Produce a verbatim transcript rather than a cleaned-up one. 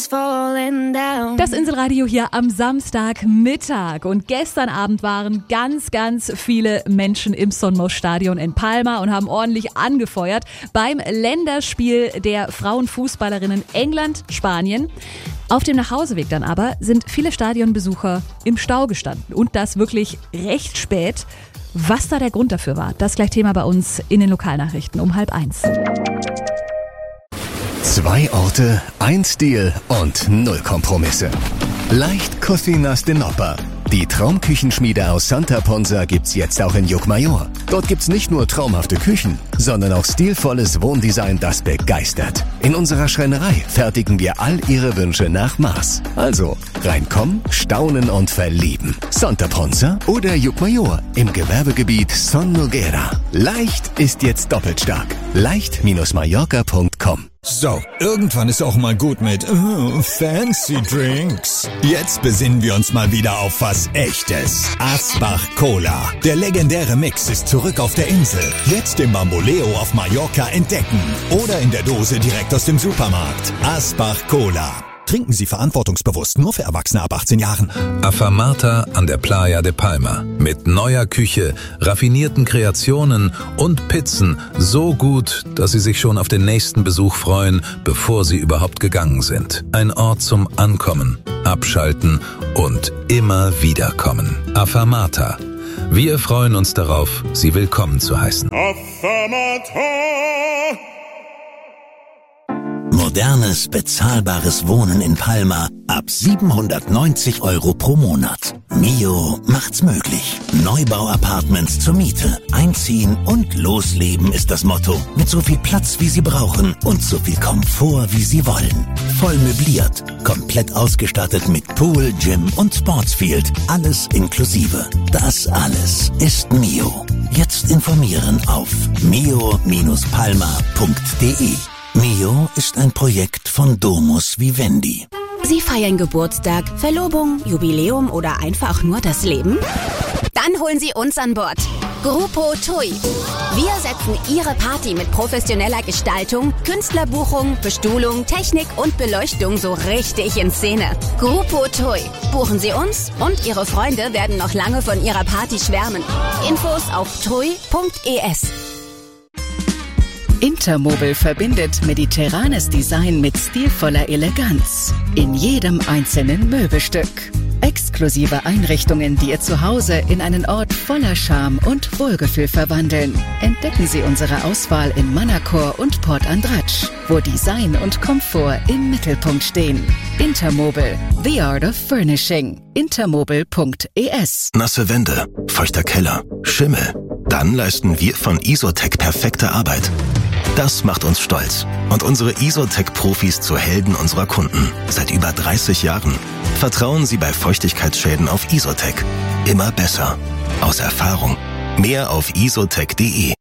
Das Inselradio hier am Samstagmittag. Und gestern Abend waren ganz, ganz viele Menschen im Sonmos-Stadion in Palma und haben ordentlich angefeuert beim Länderspiel der Frauenfußballerinnen England-Spanien. Auf dem Nachhauseweg dann aber sind viele Stadionbesucher im Stau gestanden. Und das wirklich recht spät. Was da der Grund dafür war, das ist gleich Thema bei uns in den Lokalnachrichten um halb eins. Zwei Orte, ein Stil und null Kompromisse. Leicht Cocinas de Nopper. Die Traumküchenschmiede aus Santa Ponsa gibt's jetzt auch in Llucmajor. Dort gibt's nicht nur traumhafte Küchen, sondern auch stilvolles Wohndesign, das begeistert. In unserer Schreinerei fertigen wir all Ihre Wünsche nach Maß. Also reinkommen, staunen und verlieben. Santa Ponsa oder Llucmajor im Gewerbegebiet Son Noguera. Leicht ist jetzt doppelt stark. leicht Mallorca punkt com. So, irgendwann ist auch mal gut mit uh, fancy Drinks. Jetzt besinnen wir uns mal wieder auf was Echtes. Asbach Cola. Der legendäre Mix ist zurück auf der Insel. Jetzt im Bamboleo auf Mallorca entdecken. Oder in der Dose direkt aus dem Supermarkt. Asbach Cola. Trinken Sie verantwortungsbewusst, nur für Erwachsene ab achtzehn Jahren. Afamata an der Playa de Palma. Mit neuer Küche, raffinierten Kreationen und Pizzen so gut, dass Sie sich schon auf den nächsten Besuch freuen, bevor Sie überhaupt gegangen sind. Ein Ort zum Ankommen, Abschalten und immer wieder kommen. Afamata. Wir freuen uns darauf, Sie willkommen zu heißen. Afamata. Modernes, bezahlbares Wohnen in Palma ab siebenhundertneunzig Euro pro Monat. Mio macht's möglich. Neubau-Apartments zur Miete. Einziehen und losleben ist das Motto. Mit so viel Platz, wie Sie brauchen und so viel Komfort, wie Sie wollen. Voll möbliert. Komplett ausgestattet mit Pool, Gym und Sportsfield. Alles inklusive. Das alles ist Mio. Jetzt informieren auf mio Bindestrich palma punkt de. Mio ist ein Projekt von Domus Vivendi. Sie feiern Geburtstag, Verlobung, Jubiläum oder einfach nur das Leben? Dann holen Sie uns an Bord. Grupo Tui. Wir setzen Ihre Party mit professioneller Gestaltung, Künstlerbuchung, Bestuhlung, Technik und Beleuchtung so richtig in Szene. Grupo Tui. Buchen Sie uns und Ihre Freunde werden noch lange von Ihrer Party schwärmen. Infos auf tui punkt es. Intermobil verbindet mediterranes Design mit stilvoller Eleganz. In jedem einzelnen Möbelstück. Exklusive Einrichtungen, die Ihr Zuhause in einen Ort voller Charme und Wohlgefühl verwandeln. Entdecken Sie unsere Auswahl in Manacor und Port Andratx, wo Design und Komfort im Mittelpunkt stehen. Intermobil, the art of furnishing. intermobil punkt es. Nasse Wände, feuchter Keller, Schimmel. Dann leisten wir von Isotec perfekte Arbeit. Das macht uns stolz und unsere Isotec-Profis zu Helden unserer Kunden. Seit über dreißig Jahren. Vertrauen Sie bei Feuchtigkeitsschäden auf Isotec. Immer besser. Aus Erfahrung. Mehr auf isotec punkt de.